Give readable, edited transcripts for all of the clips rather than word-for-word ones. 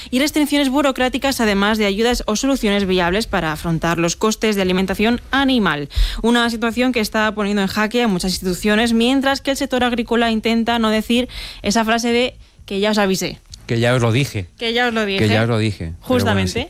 y restricciones burocráticas, además de ayudas o soluciones viables para afrontar los costes de alimentación animal. Una situación que está poniendo en jaque a muchas instituciones, mientras que el sector agrícola intenta no decir esa frase de que ya os avisé. Que ya os lo dije. Que ya os lo dije. Que ya os lo dije. Justamente.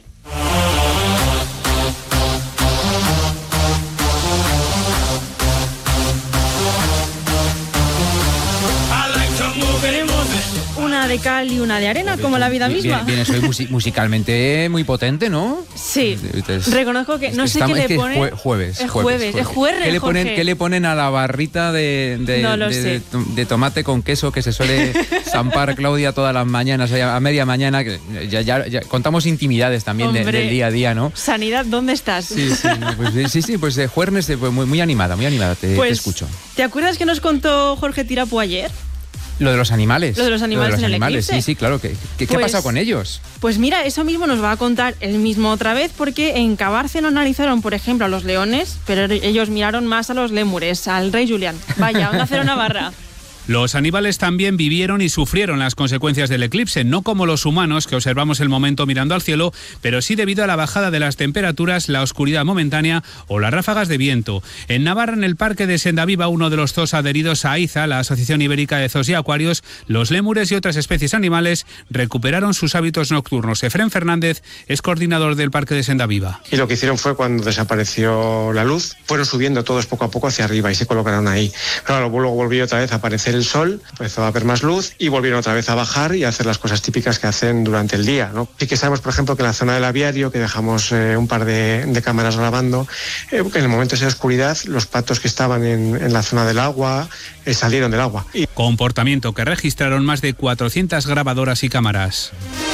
Una de cal y una de arena, como la vida misma. Bien, soy musicalmente muy potente, ¿no? Sí. Reconozco que no sé qué le ponen. Jueves. Es jueves. ¿Qué le ponen a la barrita de tomate con queso que se suele zampar Claudia todas las mañanas, a media mañana? Que ya contamos intimidades también del día a día, ¿no? Sanidad, ¿dónde estás? Sí, pues Juernes, muy animada, te escucho. ¿Te acuerdas que nos contó Jorge Tirapu ayer? Lo de los animales. Lo de los animales en el eclipse. Sí, claro. ¿Qué ha pasado con ellos? Pues mira, eso mismo nos va a contar él mismo otra vez, porque en Cabárceno analizaron, por ejemplo, a los leones, pero ellos miraron más a los lémures, al rey Julián. Vaya, Onda Cero Navarra. Los animales también vivieron y sufrieron las consecuencias del eclipse, no como los humanos que observamos el momento mirando al cielo, pero sí debido a la bajada de las temperaturas, la oscuridad momentánea o las ráfagas de viento. En Navarra, en el Parque de Sendaviva, uno de los zoos adheridos a AIZA, la Asociación Ibérica de Zoos y Acuarios, los lémures y otras especies animales recuperaron sus hábitos nocturnos. Efrén Fernández es coordinador del Parque de Sendaviva. Y lo que hicieron fue, cuando desapareció la luz, fueron subiendo todos poco a poco hacia arriba y se colocaron ahí. Claro, luego volvió otra vez a aparecer el sol, empezó a haber más luz y volvieron otra vez a bajar y a hacer las cosas típicas que hacen durante el día, ¿no? Sí que sabemos, por ejemplo, que en la zona del aviario, que dejamos un par de cámaras grabando, que en el momento de oscuridad los patos que estaban en la zona del agua salieron del agua. Comportamiento que registraron más de 400 grabadoras y cámaras.